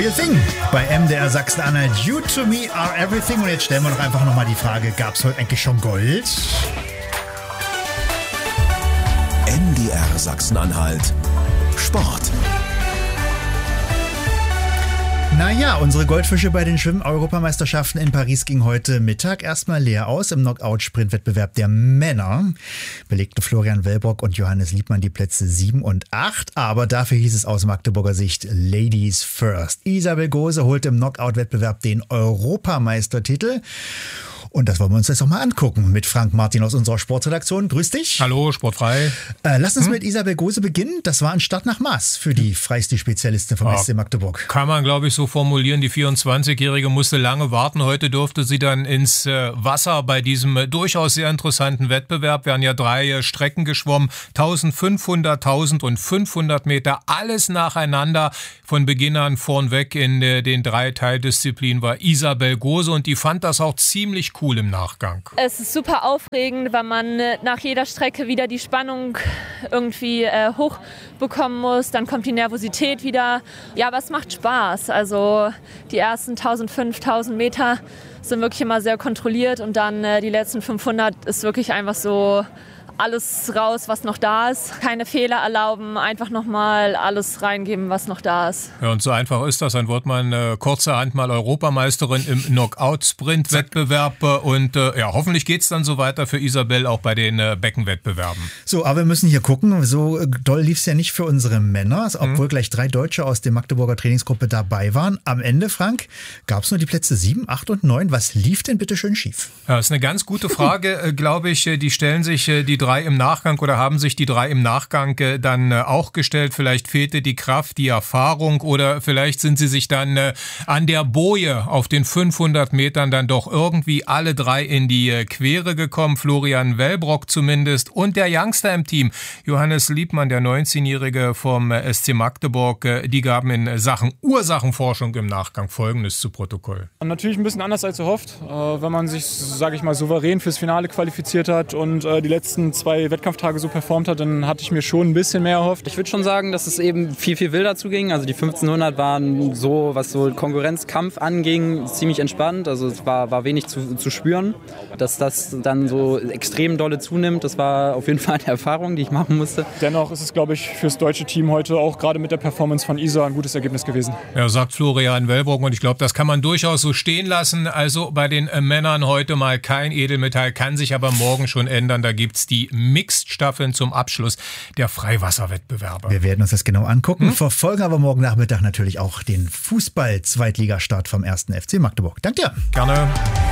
Real Thing bei MDR Sachsen-Anhalt. You to me are everything. Und jetzt stellen wir doch einfach nochmal die Frage, gab es heute eigentlich schon Gold? MDR Sachsen-Anhalt Sport. Naja, unsere Goldfische bei den Schwimm-Europameisterschaften in Paris ging heute Mittag erstmal leer aus. Im Knockout-Sprintwettbewerb der Männer belegten Florian Wellbrock und Johannes Liebmann die Plätze 7 und 8. Aber dafür hieß es aus Magdeburger Sicht Ladies first. Isabel Gose holte im Knockout-Wettbewerb den Europameistertitel. Und das wollen wir uns jetzt auch mal angucken mit Frank Martin aus unserer Sportredaktion. Grüß dich. Hallo, sportfrei. Lass uns mit Isabel Gose beginnen. Das war ein Start nach Maß für die Freistil-Spezialistin vom SC Magdeburg. Kann man, glaube ich, so formulieren. Die 24-Jährige musste lange warten. Heute durfte sie dann ins Wasser bei diesem durchaus sehr interessanten Wettbewerb. Werden ja 3 Strecken geschwommen. 1500, 1000 und 500 Meter. Alles nacheinander. Von Beginn an vornweg in den 3 Teildisziplinen war Isabel Gose. Und die fand das auch ziemlich cool im Nachgang. Es ist super aufregend, weil man nach jeder Strecke wieder die Spannung irgendwie hochbekommen muss. Dann kommt die Nervosität wieder. Ja, aber es macht Spaß. Also die ersten 1500 Meter sind wirklich immer sehr kontrolliert und dann die letzten 500 ist wirklich einfach so alles raus, was noch da ist. Keine Fehler erlauben, einfach nochmal alles reingeben, was noch da ist. Ja, und so einfach ist das. Dann wird man kurzerhand mal Europameisterin im Knockout-Sprint-Wettbewerb. Und ja, hoffentlich geht es dann so weiter für Isabel auch bei den Beckenwettbewerben. So, aber wir müssen hier gucken. So doll lief es ja nicht für unsere Männer, obwohl gleich 3 Deutsche aus der Magdeburger Trainingsgruppe dabei waren. Am Ende, Frank, gab es nur die Plätze 7, 8 und 9. Was lief denn bitte schön schief? Ja, das ist eine ganz gute Frage, glaube ich. Die stellen sich die 3 im Nachgang oder haben sich die 3 im Nachgang dann auch gestellt. Vielleicht fehlte die Kraft, die Erfahrung oder vielleicht sind sie sich dann an der Boje auf den 500 Metern dann doch irgendwie alle 3 in die Quere gekommen. Florian Wellbrock zumindest und der Youngster im Team, Johannes Liebmann, der 19-Jährige vom SC Magdeburg, die gaben in Sachen Ursachenforschung im Nachgang Folgendes zu Protokoll. Natürlich ein bisschen anders als erhofft, wenn man sich, sage ich mal, souverän fürs Finale qualifiziert hat und die letzten 2 Wettkampftage so performt hat, dann hatte ich mir schon ein bisschen mehr erhofft. Ich würde schon sagen, dass es eben viel wilder zuging. Also die 1500 waren so, was so Konkurrenzkampf anging, ziemlich entspannt. Also es war wenig zu spüren. Dass das dann so extrem dolle zunimmt, das war auf jeden Fall eine Erfahrung, die ich machen musste. Dennoch ist es, glaube ich, fürs deutsche Team heute auch gerade mit der Performance von Isa ein gutes Ergebnis gewesen. Ja, sagt Florian Wellbrock und ich glaube, das kann man durchaus so stehen lassen. Also bei den Männern heute mal kein Edelmetall, kann sich aber morgen schon ändern. Da gibt es die Mixed-Staffeln zum Abschluss der Freiwasserwettbewerbe. Wir werden uns das genau angucken. Verfolgen aber morgen Nachmittag natürlich auch den Fußball-Zweitligastart vom 1. FC Magdeburg. Danke dir. Gerne.